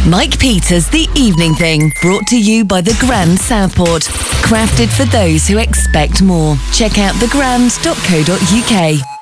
Mike Peters, The Evening Thing, brought to you by The Grand Southport. Crafted for those who expect more. Check out thegrand.co.uk.